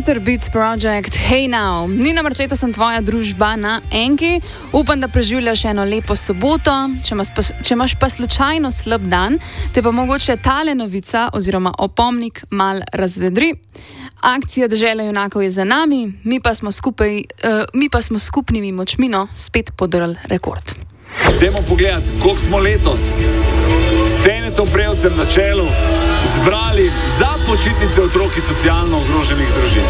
Better Beats Project, Hey Now. Nina Marčeta sem tvoja družba na Enki. Upam, da preživljaš eno lepo soboto. Če imaš pa slučajno slab dan, te pa mogoče tale novica oziroma opomnik mal razvedri. Akcija Dežela junakov je za nami, mi pa smo skupnimi močmi spet podrli rekord. Dajmo pogledati, koliko smo letos s Cenetom Prevcem na čelu zbrali za počitnice otrok iz socialno ogroženih družin.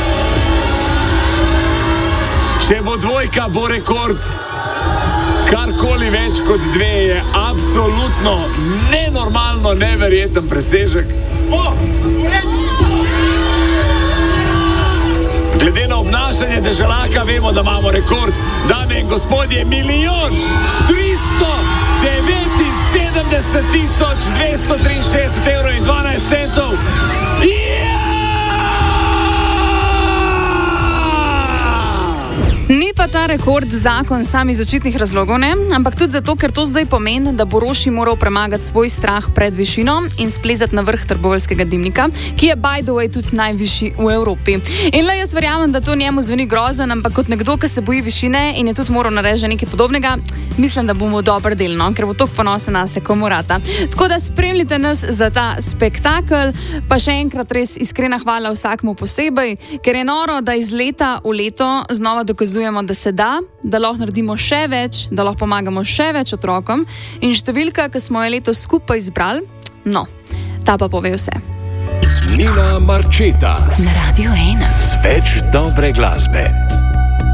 Če bo dvojka, bo rekord. Karkoli več kot 2 je absolutno nenormalno, neverjeten presežek. Smo redni! Glede na obnašanje deželaka vemo, da imamo rekord. Dame in gospodje, 1.079.263,12 €. Ni pa ta rekord zakon sam iz očitnih razlogov, ne? Ampak tudi zato, ker to zdaj pomeni, da bo Roši moral premagati svoj strah pred višino in splezati na vrh trboveljskega dimnika, ki je by the way tudi najvišji v Evropi. In le jaz verjamem, da to njemu zveni grozen, ampak kot nekdo, ki se boji višine in je tudi moral narediti nekaj podobnega, mislim, da bomo dobro delno, ker bo toliko ponosen nase, ko morata. Tako da spremljite nas za ta spektakel, pa še enkrat res iskrena hvala vsakmu posebej, ker je noro, da iz leta v leto znova dokazujemo, da se da lahko naredimo še več, da lahko pomagamo še več otrokom in številka, ki smo jo letos skupaj izbrali, no, ta pa pove vse. Nina Marčeta Na Radio 1 z več dobre glasbe.